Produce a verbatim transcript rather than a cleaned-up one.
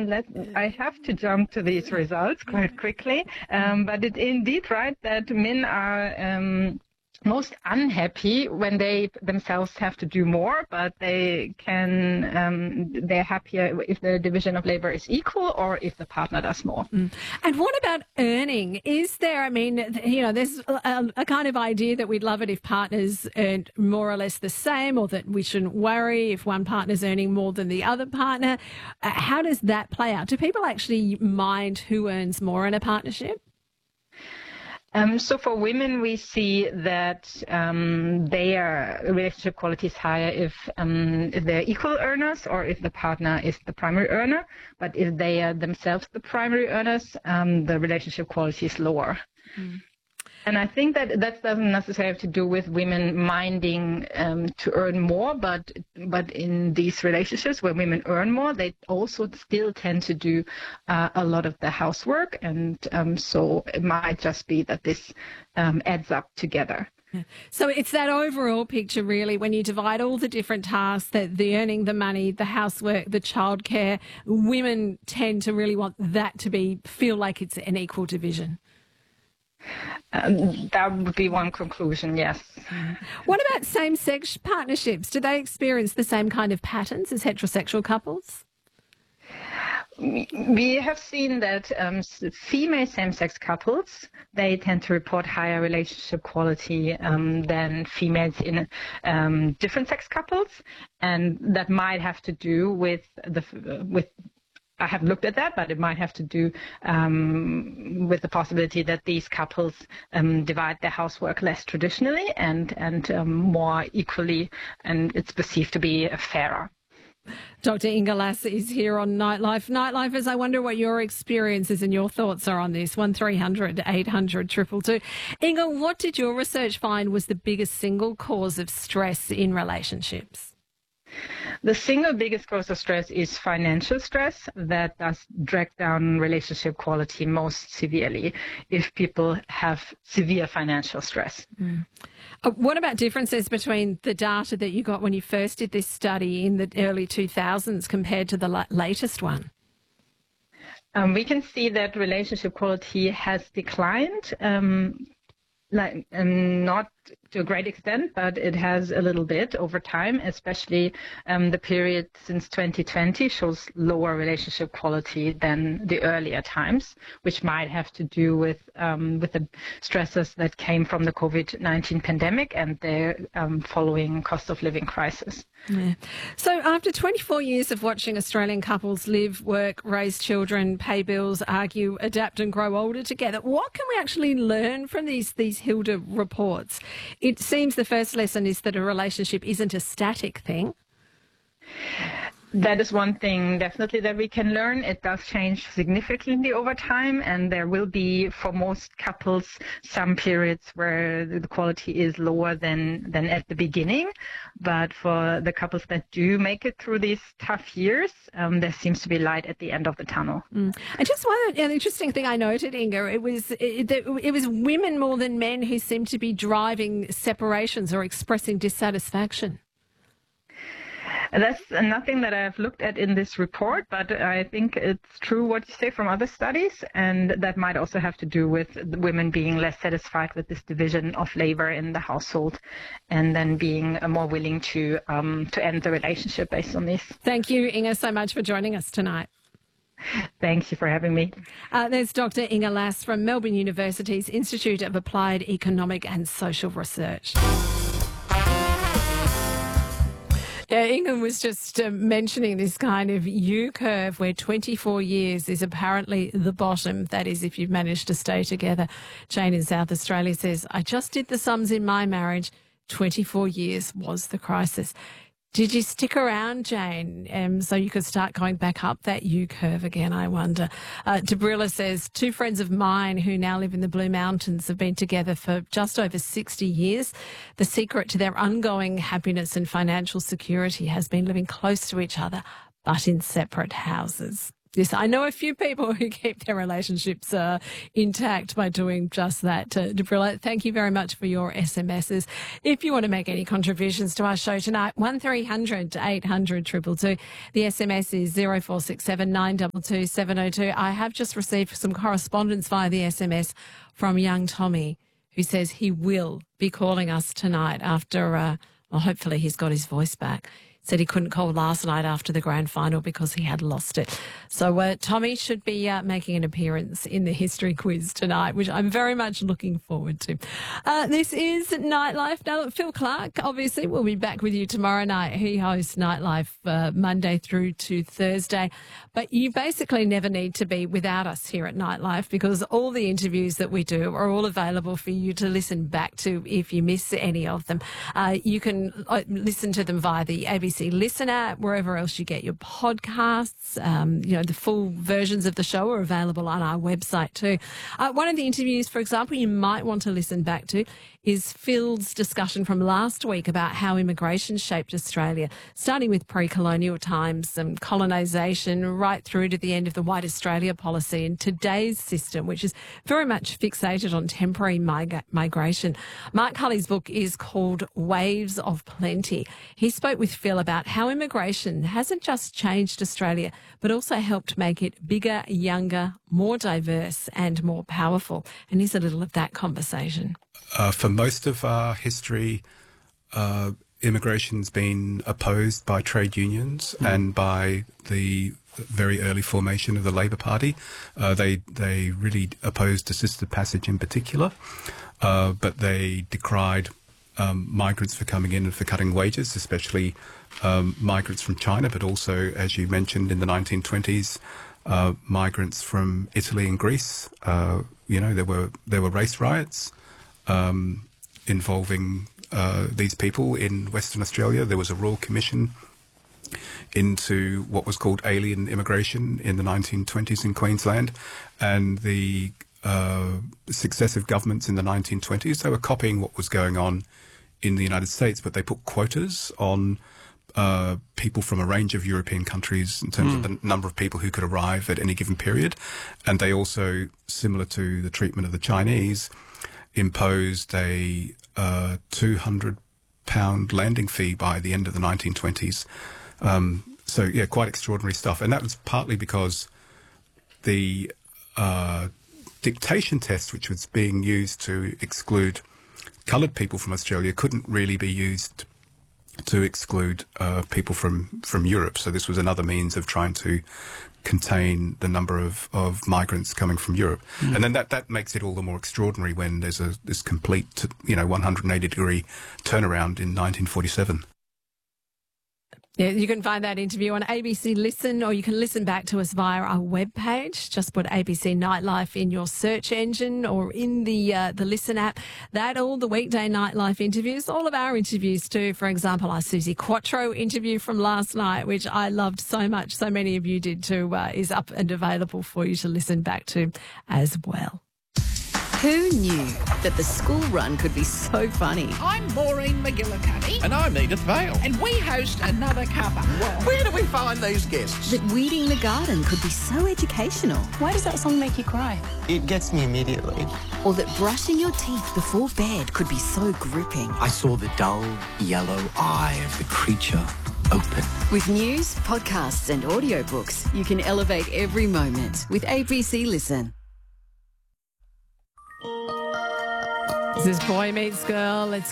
let, I have to jump to these results quite quickly. Um, but it's indeed right that men are um, most unhappy when they themselves have to do more, but they can, um, they're happier if the division of labor is equal or if the partner does more. Mm. And what about earning? Is there, I mean, you know, there's a, a kind of idea that we'd love it if partners earned more or less the same, or that we shouldn't worry if one partner's earning more than the other partner. Uh, how does that play out? Do people actually mind who earns more in a partnership? Um, so for women, we see that um, their relationship quality is higher if, um, if they're equal earners or if the partner is the primary earner. But if they are themselves the primary earners, um, the relationship quality is lower. Mm. And I think that that doesn't necessarily have to do with women minding um, to earn more, but but in these relationships where women earn more, they also still tend to do uh, a lot of the housework. And um, so it might just be that this um, adds up together. Yeah. So it's that overall picture, really, when you divide all the different tasks, that the earning, the money, the housework, the childcare, women tend to really want that to be feel like it's an equal division. Um, that would be one conclusion, yes. What about same-sex partnerships? Do they experience the same kind of patterns as heterosexual couples? We have seen that um, female same-sex couples, they tend to report higher relationship quality um, than females in um, different sex couples, and that might have to do with the with. I haven't looked at that, but it might have to do um, with the possibility that these couples um, divide their housework less traditionally and and um, more equally, and it's perceived to be fairer. Doctor Inge Lass is here on Nightlife. Nightlifers, I wonder what your experiences and your thoughts are on this. one three hundred eight hundred two two two. Inge, what did your research find was the biggest single cause of stress in relationships? The single biggest cause of stress is financial stress. That does drag down relationship quality most severely if people have severe financial stress. Mm. Uh, what about differences between the data that you got when you first did this study in the early two thousands compared to the la- latest one? Um, we can see that relationship quality has declined, um, like um, not to a great extent, but it has a little bit over time, especially um, the period since twenty twenty shows lower relationship quality than the earlier times, which might have to do with um, with the stresses that came from the COVID nineteen pandemic and the um, following cost of living crisis. Yeah. So after twenty-four years of watching Australian couples live, work, raise children, pay bills, argue, adapt and grow older together, what can we actually learn from these, these Hilda reports? It seems the first lesson is that a relationship isn't a static thing. That is one thing definitely that we can learn. It does change significantly over time, and there will be, for most couples, some periods where the quality is lower than, than at the beginning. But for the couples that do make it through these tough years, um, there seems to be light at the end of the tunnel. Mm. And just one an interesting thing I noted, Inge, it was it, it was women more than men who seemed to be driving separations or expressing dissatisfaction. That's nothing that I've looked at in this report, but I think it's true what you say from other studies, and that might also have to do with the women being less satisfied with this division of labor in the household, and then being more willing to um, to end the relationship based on this. Thank you, Inge, so much for joining us tonight. Thank you for having me. Uh, there's Doctor Inge Lass from Melbourne University's Institute of Applied Economic and Social Research. Yeah, Inge was just uh, mentioning this kind of U-curve where twenty-four years is apparently the bottom. That is, if you've managed to stay together. Jane in South Australia says, I just did the sums in my marriage. twenty-four years was the crisis. Did you stick around, Jane, um, so you could start going back up that U-curve again, I wonder? Uh, Debrilla says, two friends of mine who now live in the Blue Mountains have been together for just over sixty years. The secret to their ongoing happiness and financial security has been living close to each other, but in separate houses. Yes, I know a few people who keep their relationships uh, intact by doing just that. Uh, Debrilla, thank you very much for your S M Ses. If you want to make any contributions to our show tonight, one three hundred eight hundred two two two. The S M S is zero four six seven nine two two seven zero two. I have just received some correspondence via the S M S from young Tommy, who says he will be calling us tonight after, uh, well, hopefully he's got his voice back. Said he couldn't call last night after the grand final because he had lost it. So uh, Tommy should be uh, making an appearance in the history quiz tonight, which I'm very much looking forward to. Uh, this is Nightlife. Now, Phil Clark, obviously, will be back with you tomorrow night. He hosts Nightlife uh, Monday through to Thursday. But you basically never need to be without us here at Nightlife, because all the interviews that we do are all available for you to listen back to if you miss any of them. Uh, you can uh, listen to them via the A B C Listen app, wherever else you get your podcasts. Um, you know, the full versions of the show are available on our website too. Uh, one of the interviews, for example, you might want to listen back to is Phil's discussion from last week about how immigration shaped Australia, starting with pre-colonial times and colonisation right through to the end of the White Australia policy and today's system, which is very much fixated on temporary mig- migration. Mark Cully's book is called Waves of Plenty. He spoke with Phil about how immigration hasn't just changed Australia, but also helped make it bigger, younger, more diverse and more powerful. And here's a little of that conversation. Uh, for most of our history, uh, immigration's been opposed by trade unions mm. and by the very early formation of the Labor Party. Uh, they they really opposed assisted passage in particular, uh, but they decried um, migrants for coming in and for cutting wages, especially um, migrants from China, but also, as you mentioned, in the nineteen twenties, uh, migrants from Italy and Greece. Uh, you know, there were there were race riots Um, involving uh, these people in Western Australia. There was a Royal Commission into what was called alien immigration in the nineteen twenties in Queensland, and the uh, successive governments in the nineteen twenties, they were copying what was going on in the United States, but they put quotas on uh, people from a range of European countries in terms mm. of the number of people who could arrive at any given period. And they also, similar to the treatment of the Chinese, imposed a uh, two hundred pound landing fee by the end of the nineteen twenties. Um, so, yeah, quite extraordinary stuff. And that was partly because the uh, dictation test, which was being used to exclude coloured people from Australia, couldn't really be used to exclude uh, people from, from Europe. So this was another means of trying to contain the number of, of migrants coming from Europe. Mm. And then that, that makes it all the more extraordinary when there's a this complete, you know, one hundred eighty degree turnaround in nineteen forty-seven. Yeah, you can find that interview on A B C Listen, or you can listen back to us via our webpage. Just put A B C Nightlife in your search engine or in the uh, the Listen app. That, all the weekday Nightlife interviews, all of our interviews too. For example, our Susie Quattro interview from last night, which I loved so much, so many of you did too, uh, is up and available for you to listen back to as well. Who knew that the school run could be so funny? I'm Maureen McGillicuddy. And I'm Edith Vale. And we host Another Cuppa. Where do we find these guests? That weeding the garden could be so educational. Why does that song make you cry? It gets me immediately. Or that brushing your teeth before bed could be so gripping. I saw the dull yellow eye of the creature open. With news, podcasts and audiobooks, you can elevate every moment with A B C Listen. This is Boy Meets Girl. It's